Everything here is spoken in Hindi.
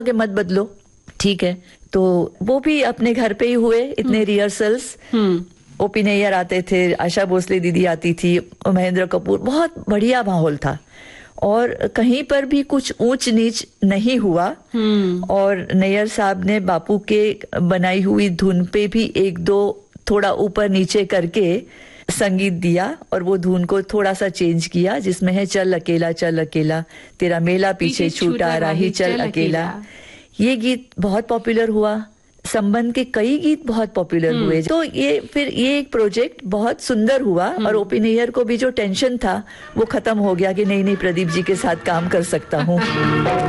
कि मत बदलो, ठीक है। तो वो भी अपने घर पे ही हुए, इतने रिहर्सल्स। ओपी नैयर आते थे, आशा भोसले दीदी आती थी, महेंद्र कपूर, बहुत बढ़िया माहौल था और कहीं पर भी कुछ ऊंच नीच नहीं हुआ। और नैयर साहब ने बापू के बनाई हुई धुन पे भी एक दो थोड़ा ऊपर नीचे करके संगीत दिया और वो धुन को थोड़ा सा चेंज किया, जिसमें है चल अकेला तेरा मेला पीछे छूटा राही चल अकेला। ये गीत बहुत पॉपुलर हुआ, संबंध के कई गीत बहुत पॉपुलर हुए। तो ये एक प्रोजेक्ट बहुत सुंदर हुआ और ओपी नैयर को भी जो टेंशन था वो खत्म हो गया कि नहीं प्रदीप जी के साथ काम कर सकता हूँ।